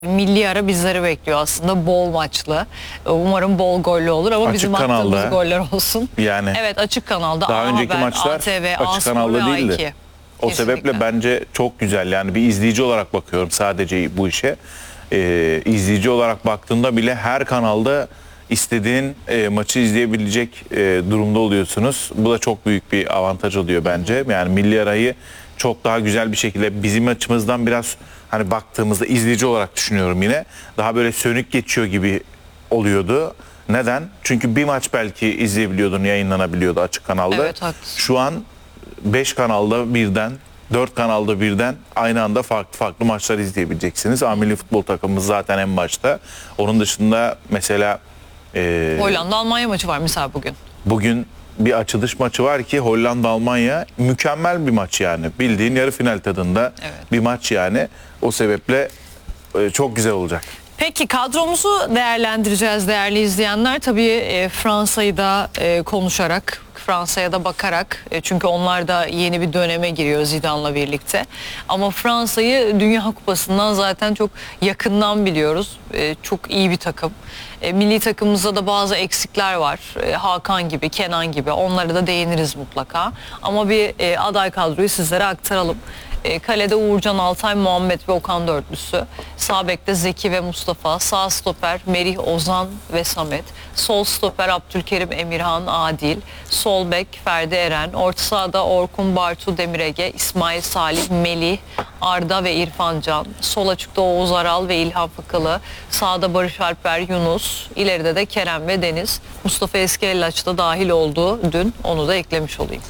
Milli ara bizleri bekliyor aslında, bol maçlı. Umarım bol gollü olur ama Açık bizim kanalda. attığımız goller olsun. Yani Evet, açık kanalda. daha A önceki Haber, maçlar ATV, açık A-Spor kanalda ve değildi. A2. O Kesinlikle. sebeple bence çok güzel. Yani bir izleyici olarak bakıyorum sadece bu işe. İzleyici olarak baktığında bile her kanalda istediğin maçı izleyebilecek durumda oluyorsunuz. Bu da çok büyük bir avantaj oluyor bence. Yani milli arayı çok daha güzel bir şekilde bizim açımızdan biraz hani baktığımızda izleyici olarak düşünüyorum yine. Daha böyle sönük geçiyor gibi oluyordu. Neden? Çünkü bir maç belki izleyebiliyordun, yayınlanabiliyordu açık kanalda. Evet, haklısın. Şu an 5 kanalda birden, 4 kanalda birden aynı anda farklı farklı maçlar izleyebileceksiniz. Milli futbol takımımız zaten en başta. Onun dışında mesela Hollanda-Almanya maçı var mesela bugün. bugün bir açılış maçı var ki Hollanda-Almanya, mükemmel bir maç yani. Bildiğin yarı final tadında Evet. bir maç yani. O sebeple çok güzel olacak. Peki kadromuzu değerlendireceğiz değerli izleyenler. Tabii Fransa'yı da konuşarak, Fransa'ya da bakarak, çünkü onlar da yeni bir döneme giriyor Zidane'la birlikte. Ama Fransa'yı Dünya Kupası'ndan zaten çok yakından biliyoruz. Çok iyi bir takım. Milli takımımızda da bazı eksikler var. Hakan gibi, Kenan gibi, onlara da değiniriz mutlaka. Ama bir aday kadroyu sizlere aktaralım. Kalede Uğurcan Altay, Muhammed ve Okan dörtlüsü. Sağ bekte Zeki ve Mustafa. Sağ stoper Merih, Ozan ve Samet. Sol stoper Abdülkerim, Emirhan, Adil. Sol bek Ferdi Eren. Orta sahada Orkun, Bartu, Demirege, İsmail Salih, Melih, Arda ve İrfan Can. Sol açıkta Oğuz Aral ve İlhan Fıkılı. Sağda Barış Alper, Yunus. İleride de Kerem ve Deniz. Mustafa Eskiellaç da dahil oldu dün. Onu da eklemiş olayım.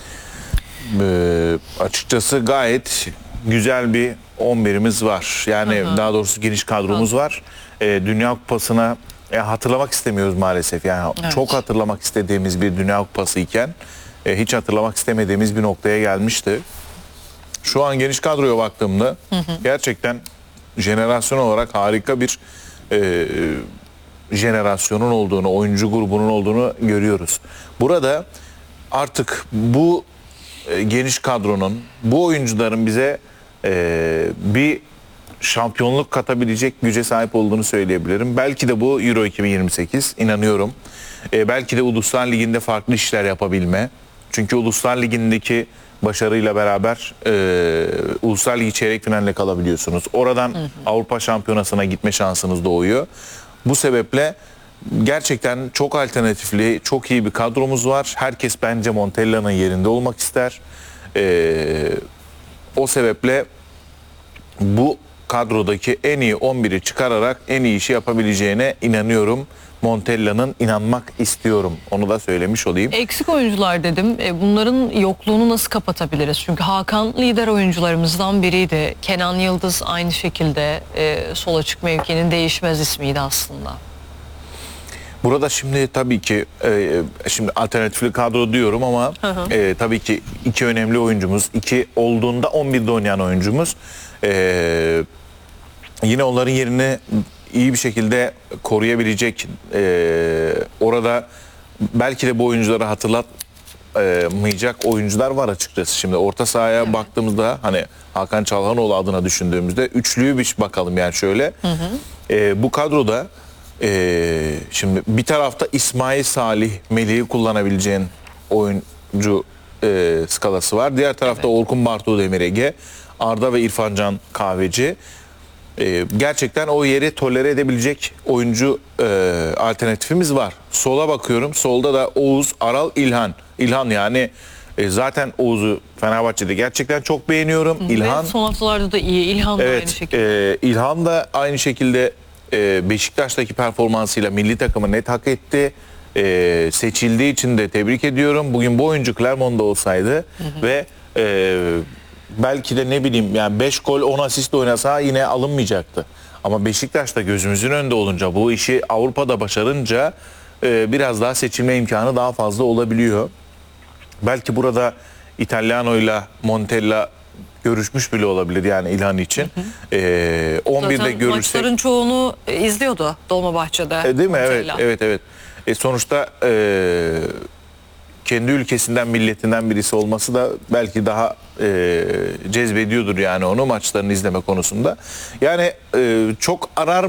Açıkçası gayet güzel bir 11'imiz var. Yani daha doğrusu geniş kadromuz var. Dünya Kupası'na hatırlamak istemiyoruz maalesef. Yani Evet. çok hatırlamak istediğimiz bir Dünya Kupası iken hiç hatırlamak istemediğimiz bir noktaya gelmişti. Şu an geniş kadroya baktığımda gerçekten jenerasyon olarak harika bir jenerasyonun olduğunu, oyuncu grubunun olduğunu görüyoruz. Burada artık bu geniş kadronun, bu oyuncuların bize bir şampiyonluk katabilecek güce sahip olduğunu söyleyebilirim. Belki de bu Euro 2028, inanıyorum. Belki de Uluslar Ligi'nde farklı işler yapabilme. Çünkü Uluslar Ligi'ndeki başarıyla beraber Uluslar Ligi çeyrek finaline kalabiliyorsunuz. Oradan Avrupa Şampiyonası'na gitme şansınız doğuyor. Bu sebeple gerçekten çok alternatifli, çok iyi bir kadromuz var. Herkes bence Montella'nın yerinde olmak ister. O sebeple bu kadrodaki en iyi 11'i çıkararak en iyi işi yapabileceğine inanıyorum. Montella'nın, inanmak istiyorum. Onu da söylemiş olayım. Eksik oyuncular dedim. Bunların yokluğunu nasıl kapatabiliriz? Çünkü Hakan lider oyuncularımızdan biriydi. Kenan Yıldız aynı şekilde sol açık mevkinin değişmez ismiydi aslında. Burada şimdi tabii ki şimdi alternatifli kadro diyorum ama tabii ki iki önemli oyuncumuz, iki olduğunda 11'de oynayan oyuncumuz. Yine onların yerini iyi bir şekilde koruyabilecek, orada belki de bu oyuncuları hatırlatmayacak oyuncular var açıkçası. Şimdi orta sahaya baktığımızda hani Hakan Çalhanoğlu adına düşündüğümüzde üçlüyü bir bakalım yani şöyle. Bu kadroda şimdi bir tarafta İsmail Salih, Melih'i kullanabileceğin oyuncu skalası var. Diğer tarafta Orkun, Bartu, Demirege, Arda ve İrfan Can Kahveci. Gerçekten o yeri tolere edebilecek oyuncu alternatifimiz var. Sola bakıyorum. Solda da Oğuz, Aral, İlhan. İlhan yani zaten Oğuz'u Fenerbahçe'de gerçekten çok beğeniyorum. İlhan, Ve son haftalarda da iyi. İlhan da aynı şekilde. İlhan da aynı şekilde Beşiktaş'taki performansıyla milli takımı net hak etti. Seçildiği için de tebrik ediyorum. Bugün bu oyuncu Clermont'da olsaydı ve belki de ne bileyim yani 5 gol 10 asist oynasa yine alınmayacaktı. Ama Beşiktaş'ta gözümüzün önünde olunca, bu işi Avrupa'da başarınca biraz daha seçilme imkanı daha fazla olabiliyor. Belki burada Italiano'yla Montella görüşmüş bile olabilir yani İlhan için. 11'de Zaten görürsek maçların çoğunu izliyordu Dolmabahçe'de. değil mi? Montella. Evet. Sonuçta kendi ülkesinden, milletinden birisi olması da belki daha cezbediyordur yani onu maçlarını izleme konusunda. Yani çok arar